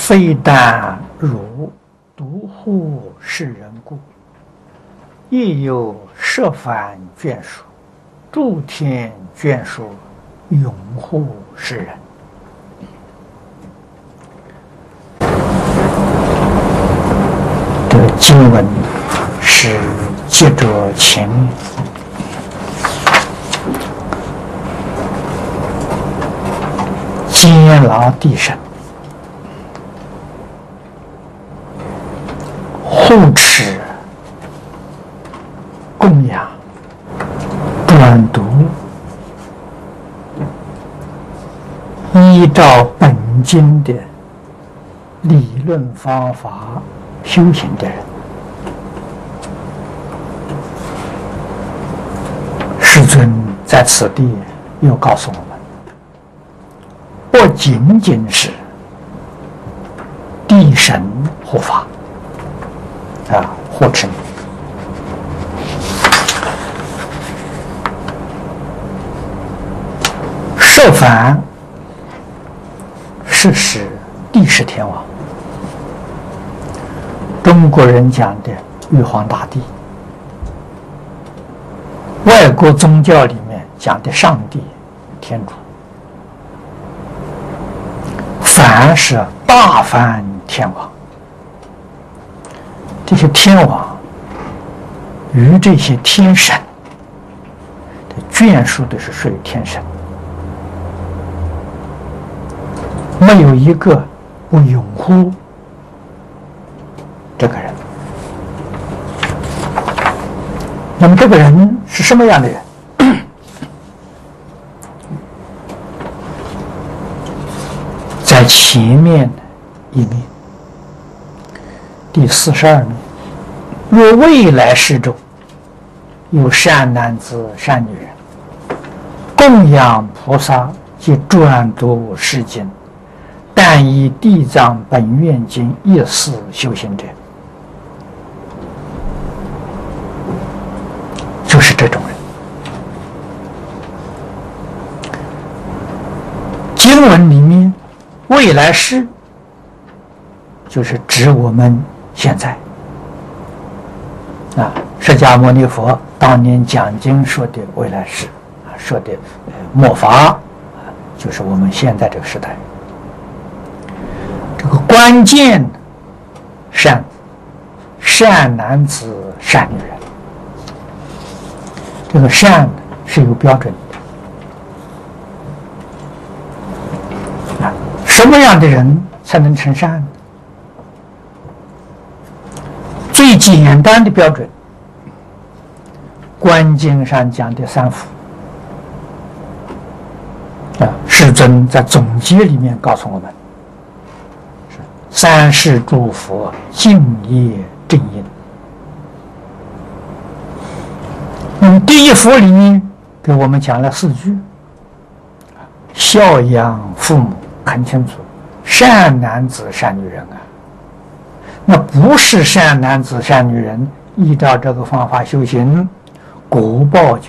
非但如独护世人故，亦有十番眷属，诸天眷属，拥护世人。这个经文是接着前面监牢地神护持供养专读，依照本经的理论方法修行的人，世尊在此地又告诉我们，不仅仅是地神护法护持你，十番是使帝释天王，中国人讲的玉皇大帝，外国宗教里面讲的上帝天主，凡是大梵天王，这些天王与这些天神的眷属都是属于天神，没有一个不拥护这个人。那么这个人是什么样的人？在前面一面第42面，若未来世中有善男子善女人，供养菩萨及专读世经，但以地藏本愿经意思修行者，就是这种人。经文里面未来世就是指我们现在释迦牟尼佛当年讲经说的未来世说的末法就是我们现在这个时代。这个关键善男子善女人，这个善是有标准的什么样的人才能成善呢？最简单的标准，观经上讲的三福世尊在总结里面告诉我们，三世诸佛敬业正因。第一福里面给我们讲了4句，孝养父母，很清楚，善男子善女人那不是善男子善女人，依照这个方法修行，果报就